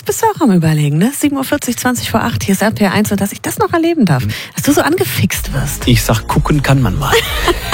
bist du auch am Überlegen, ne? 7:40 Uhr, 20 vor 8, hier ist RPR1 und dass ich das noch erleben darf. Dass du so angefixt wirst. Ich sag, gucken kann man mal.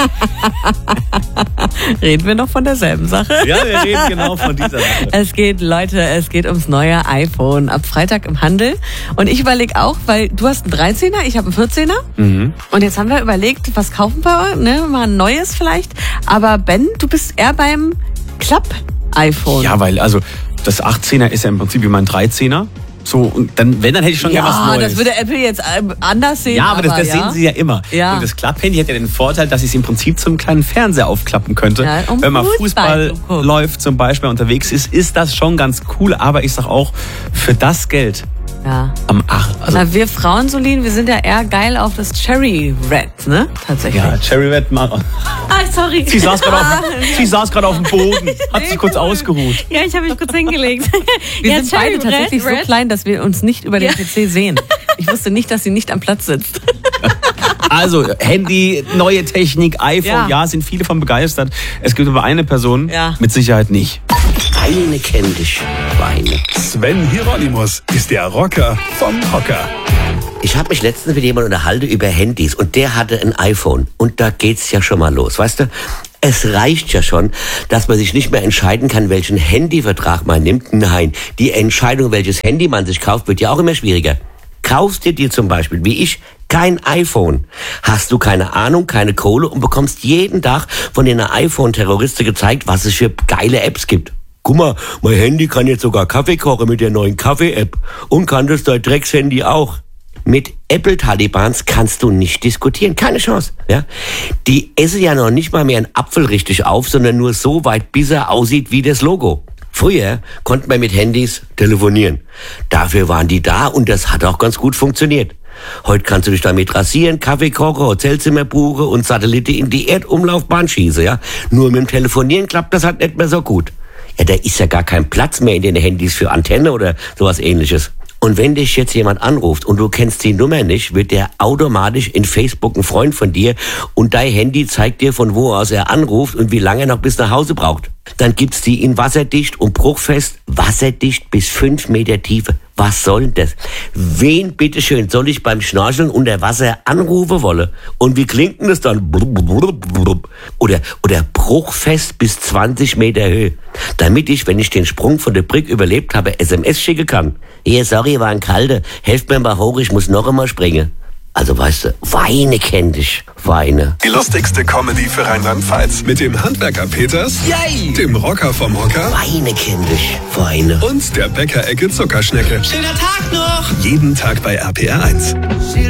Reden wir noch von derselben Sache? Ja, wir reden genau von dieser Sache. Es geht ums neue iPhone. Ab Freitag im Handel. Und ich überlege auch, weil du hast einen 13er, ich habe einen 14er. Mhm. Und jetzt haben wir überlegt, was kaufen wir? Ne? Mal ein neues vielleicht. Aber Ben, du bist eher beim Klapp-iPhone. Ja, weil also das 18er ist ja im Prinzip wie mein 13er. So, und dann hätte ich schon gerne was Neues. Das würde Apple jetzt anders sehen. Ja, aber das sehen sie ja immer. Ja. Und das Klapphandy hat ja den Vorteil, dass ich es im Prinzip zum kleinen Fernseher aufklappen könnte. Ja, wenn man Fußball läuft, zum Beispiel unterwegs ist das schon ganz cool. Aber ich sag auch, für das Geld ja. Also wir Frauen, Solin, wir sind ja eher geil auf das Cherry Red, ne? Tatsächlich. Ja, Cherry Red mal. Sorry. Sie saß gerade auf dem Boden, hat sich kurz ausgeruht. Ja, ich habe mich kurz hingelegt. Wir sind beide tatsächlich so klein, dass wir uns nicht über den PC sehen. Ich wusste nicht, dass sie nicht am Platz sitzt. Also Handy, neue Technik, iPhone, ja, sind viele von begeistert. Es gibt aber eine Person, mit Sicherheit nicht. Weine kenn dich, Weine. Sven Hieronymus ist der Rocker vom Hocker. Ich habe mich letztens mit jemandem unterhalten über Handys und der hatte ein iPhone. Und da geht's ja schon mal los, weißt du? Es reicht ja schon, dass man sich nicht mehr entscheiden kann, welchen Handyvertrag man nimmt. Nein, die Entscheidung, welches Handy man sich kauft, wird ja auch immer schwieriger. Kaufst du dir zum Beispiel, wie ich, kein iPhone, hast du keine Ahnung, keine Kohle und bekommst jeden Tag von den iPhone-Terroristen gezeigt, was es für geile Apps gibt. Guck mal, mein Handy kann jetzt sogar Kaffee kochen mit der neuen Kaffee-App und kann das dein Dreckshandy auch. Mit Apple-Talibans kannst du nicht diskutieren, keine Chance. Ja? Die essen ja noch nicht mal mehr einen Apfel richtig auf, sondern nur so weit, bis er aussieht wie das Logo. Früher konnte man mit Handys telefonieren. Dafür waren die da und das hat auch ganz gut funktioniert. Heute kannst du dich damit rasieren, Kaffee kochen, Hotelzimmer buchen und Satellite in die Erdumlaufbahn schießen. Ja? Nur mit dem Telefonieren klappt das halt nicht mehr so gut. Ja, da ist ja gar kein Platz mehr in den Handys für Antenne oder sowas Ähnliches. Und wenn dich jetzt jemand anruft und du kennst die Nummer nicht, wird der automatisch in Facebook ein Freund von dir und dein Handy zeigt dir, von wo aus er anruft und wie lange er noch bis nach Hause braucht. Dann gibt's die in wasserdicht und bruchfest, wasserdicht bis 5 Meter Tiefe. Was soll denn das? Wen bitteschön soll ich beim Schnorcheln unter Wasser anrufen wollen? Und wie klingt denn das dann? Oder bruchfest bis 20 Meter Höhe. Damit ich, wenn ich den Sprung von der Brücke überlebt habe, SMS schicken kann. Hier, sorry, war ein Kalter. Helft mir mal hoch, ich muss noch einmal springen. Also weißt du, Weine kenn dich, Weine. Die lustigste Comedy für Rheinland-Pfalz mit dem Handwerker Peters, Yay! dem Rocker vom Hocker Weine kenn dich, Weine. und der Bäcker-Ecke Zuckerschnecke. Schöner Tag noch! Jeden Tag bei RPR1.